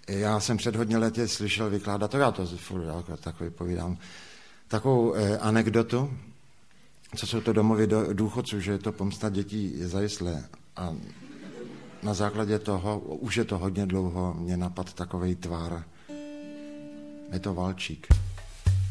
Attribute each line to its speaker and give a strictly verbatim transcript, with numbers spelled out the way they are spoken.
Speaker 1: Já jsem před hodně lety slyšel vykládat, to já to furt jako takový povídám, takovou eh, anekdotu, co jsou to domovy do, důchodců, že je to pomsta dětí zajistlé. A na základě toho, už je to hodně dlouho, mě napadl takovej tvar. Je to valčík.